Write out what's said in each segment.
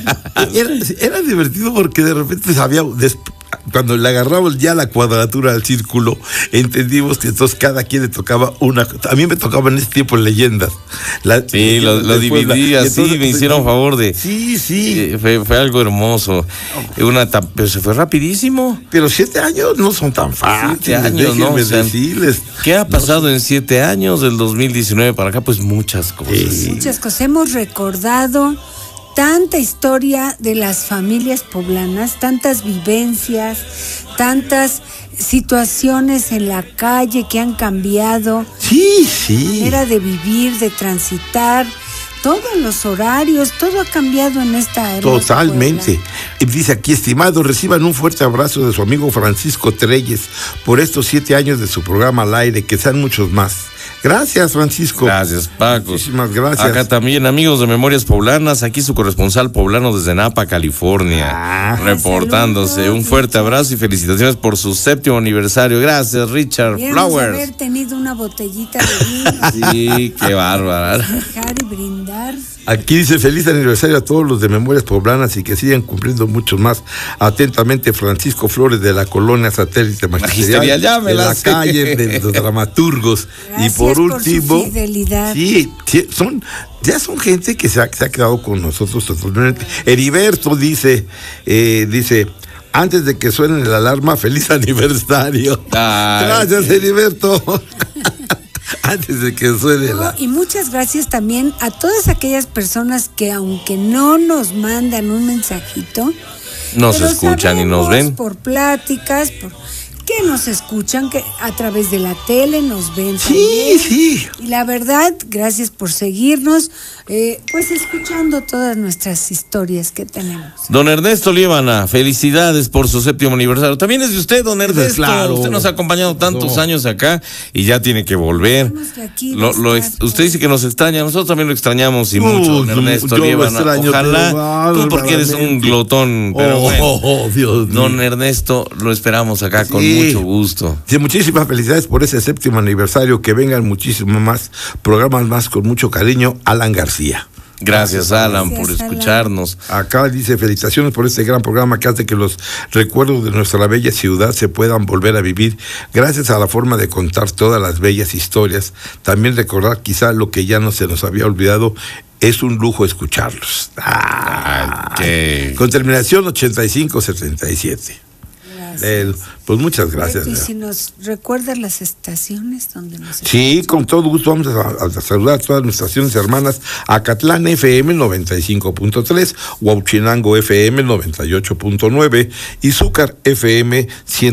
Era divertido porque de repente cuando le agarramos ya la cuadratura al círculo, entendimos que entonces cada quien le tocaba una. A mí me tocaba en ese tiempo leyendas. Sí, lo dividí así, me hicieron favor de. Sí. Fue algo hermoso. Pero se fue rapidísimo. Pero 7 años no son tan fáciles. 7 años, ¿no? Decirles. ¿Qué ha pasado en 7 años del 2019 para acá? Pues muchas cosas. Muchas cosas. Hemos recordado tanta historia de las familias poblanas, tantas vivencias, tantas situaciones en la calle que han cambiado. Sí. La manera de vivir, de transitar, todos los horarios, todo ha cambiado en esta época. Totalmente. Y dice aquí, estimados, reciban un fuerte abrazo de su amigo Francisco Treyes por estos 7 años de su programa al aire, que sean muchos más. Gracias, Francisco. Gracias, Paco. Muchísimas gracias. Acá también, amigos de Memorias Poblanas, aquí su corresponsal poblano desde Napa, California, reportándose. Saludos, un fuerte abrazo y felicitaciones por su 7º aniversario. Gracias, Richard Flowers. Haber tenido una botellita de vino. Sí, qué bárbara. Dejar y brindar. Aquí dice, feliz aniversario a todos los de Memorias Poblanas y que sigan cumpliendo muchos más. Atentamente, Francisco Flores, de la colonia Satélite Magisterial, de la calle de los dramaturgos. Gracias y por último, por su fidelidad. Sí, son gente que se ha quedado con nosotros totalmente. Heriberto dice, antes de que suene la alarma, feliz aniversario. Gracias, Heriberto. Antes de que suene Y muchas gracias también a todas aquellas personas que, aunque no nos mandan un mensajito, nos escuchan y nos ven por pláticas, que nos escuchan, que a través de la tele nos ven también. Sí. Y la verdad, gracias por seguirnos, pues escuchando todas nuestras historias que tenemos. Don Ernesto Líbana, felicidades por su 7º aniversario. También es de usted, don Ernesto. Claro. Usted nos ha acompañado tantos años acá y ya tiene que volver. Usted dice que nos extraña, nosotros también lo extrañamos y mucho, don Ernesto Líbana. Ojalá, tú porque eres un glotón, pero bueno. Dios mío. Don Ernesto, lo esperamos acá con mucho gusto. Sí, muchísimas felicidades por ese 7º aniversario, que vengan muchísimos más programas más con mucho cariño. Alan García. Gracias, Alan, por escucharnos. Acá dice, felicitaciones por este gran programa que hace que los recuerdos de nuestra bella ciudad se puedan volver a vivir, gracias a la forma de contar todas las bellas historias. También recordar quizá lo que ya no se nos había olvidado. Es un lujo escucharlos. Con terminación 8577. Pues muchas gracias. Y si nos recuerdas las estaciones donde nos escuchas. Sí, con todo gusto vamos a saludar a todas nuestras estaciones hermanas: Acatlán FM 95.3, Huauchinango FM 98.9, Izúcar FM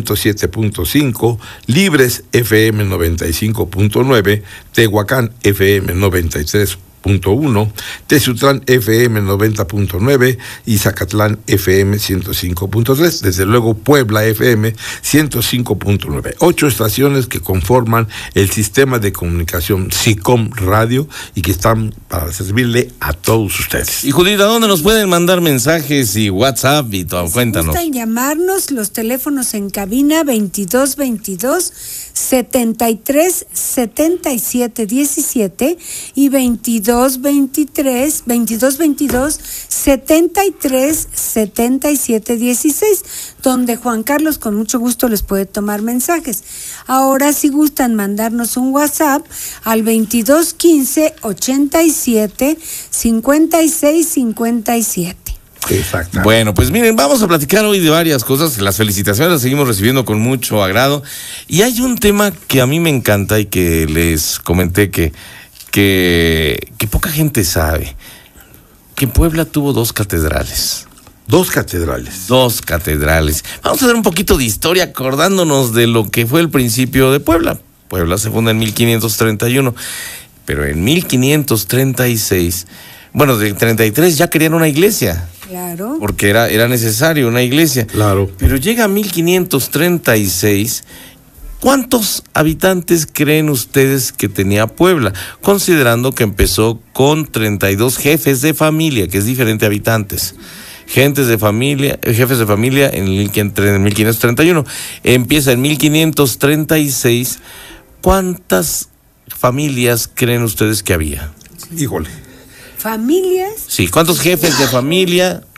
107.5, Libres FM 95.9, Tehuacán FM 93.1, Tezutlán FM 90.9 y Zacatlán FM 105.3, desde luego Puebla FM 105.9. 8 estaciones que conforman el sistema de comunicación SICOM Radio y que están para servirle a todos ustedes. Y Judith, ¿a dónde nos pueden mandar mensajes y WhatsApp y todo? Cuéntanos. Gustan llamarnos, los teléfonos en cabina 2222 73 77 17 y 2222 73 77 16, donde Juan Carlos con mucho gusto les puede tomar mensajes. Ahora, si gustan mandarnos un WhatsApp al 2215 87 56 57. Exacto. Bueno, pues miren, vamos a platicar hoy de varias cosas. Las felicitaciones las seguimos recibiendo con mucho agrado. Y hay un tema que a mí me encanta y que les comenté que poca gente sabe. Que Puebla tuvo 2 catedrales. 2 catedrales. 2 catedrales. Vamos a hacer un poquito de historia acordándonos de lo que fue el principio de Puebla. Puebla se funda en 1531, pero en 1536, bueno, de 33 ya querían una iglesia. Claro. Porque era necesario una iglesia. Claro. Pero llega 1536. ¿Cuántos habitantes creen ustedes que tenía Puebla? Considerando que empezó con 32 jefes de familia, que es diferente a habitantes. Jefes de familia en 1531. Empieza en 1536. ¿Cuántas familias creen ustedes que había? Híjole. ¿Familias? Sí, ¿cuántos jefes de familia